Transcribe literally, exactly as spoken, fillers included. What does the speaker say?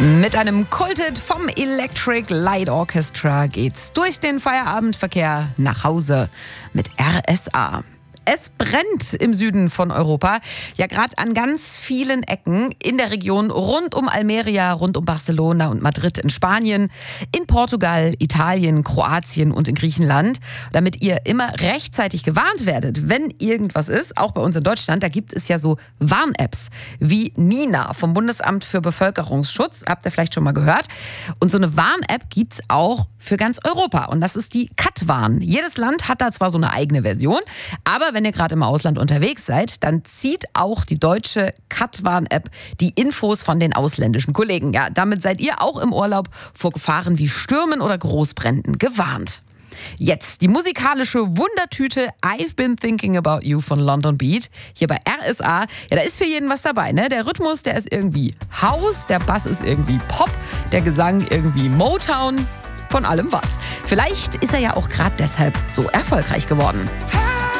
Mit einem Kulthit vom Electric Light Orchestra geht's durch den Feierabendverkehr nach Hause mit R S A. Es brennt im Süden von Europa, ja gerade an ganz vielen Ecken in der Region rund um Almeria, rund um Barcelona und Madrid in Spanien, in Portugal, Italien, Kroatien und in Griechenland. Damit ihr immer rechtzeitig gewarnt werdet, wenn irgendwas ist, auch bei uns in Deutschland, da gibt es ja so Warn-Apps wie Nina vom Bundesamt für Bevölkerungsschutz, habt ihr vielleicht schon mal gehört. Und so eine Warn-App gibt's auch für ganz Europa und das ist die Katwarn. Jedes Land hat da zwar so eine eigene Version, aber wenn ihr gerade im Ausland unterwegs seid, dann zieht auch die deutsche Katwarn-App die Infos von den ausländischen Kollegen. Ja, damit seid ihr auch im Urlaub vor Gefahren wie Stürmen oder Großbränden gewarnt. Jetzt die musikalische Wundertüte I've Been Thinking About You von London Beat. Hier bei R S A. Ja, da ist für jeden was dabei, ne? Der Rhythmus, der ist irgendwie House, der Bass ist irgendwie Pop, der Gesang irgendwie Motown. Von allem was. Vielleicht ist er ja auch gerade deshalb so erfolgreich geworden.